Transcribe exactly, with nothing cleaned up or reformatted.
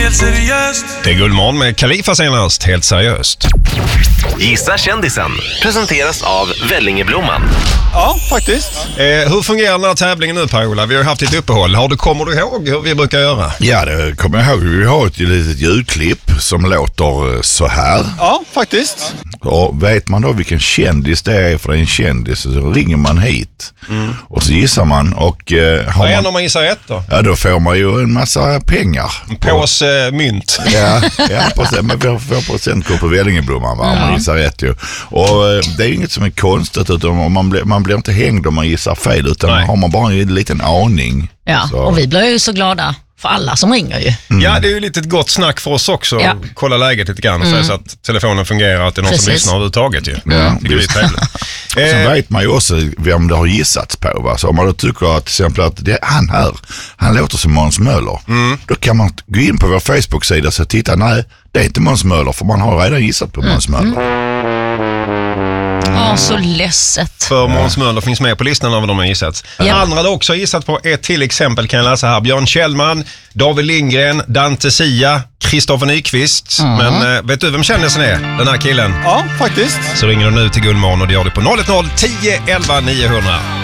helt seriöst. Det är Guldmorgon med Khalifa senast, helt seriöst. Gissa kändisen presenteras av Vellingeblomman. Ja, faktiskt. Eh, hur fungerar den här tävlingen nu, Per-Ola? Vi har haft ett uppehåll. Har du, kommer du ihåg hur vi brukar göra? Ja, det kommer jag ihåg. Vi har ett litet ljudklipp som låter så här. Ja, faktiskt. Och vet man då vilken kändis det är, för det är en kändis, så ringer man hit. Mm. Och så gissar man. Och, eh, har Vad händer man, om man gissar rätt då? ja, då får man ju en massa pengar. En påse eh, mynt. Ja, ja procent, men vi får procent går på Vellingeblomman, va? Man gissar rätt ju. Och eh, det är inget som är konstigt, utan man blir, man blir inte hängd om man gissar fel, utan Nej. har man bara en liten aning. Ja, så. Och vi blir ju så glada för alla som ringer ju. Mm. Ja, det är ju lite ett gott snack för oss också. Ja. Kolla läget lite grann och mm. så att telefonen fungerar, att det är någon Precis. som lyssnar överhuvudtaget ju. Ja, tycker vi är trevligt. Sen vet man ju också vem det har gissats på, va? Så om man då tycker att till exempel att det är han här, han låter som Måns Möller, mm. då kan man gå in på vår Facebook-sida och titta, nej, det är inte Måns Möller, för man har redan gissat på mm. Måns Möller. Ja, så ledset. För Måns Möller finns med på listan av de har gissats. Ja. Andra du också har gissat på är till exempel, kan jag läsa här, Björn Kjellman, David Lindgren, Dante Sia, Kristoffer Nyqvist. Mm. Men äh, vet du vem kändisen är, den här killen? Ja, faktiskt. Så ringer du nu till Guldmorgon och det gör du på noll ett noll tio elva niohundra.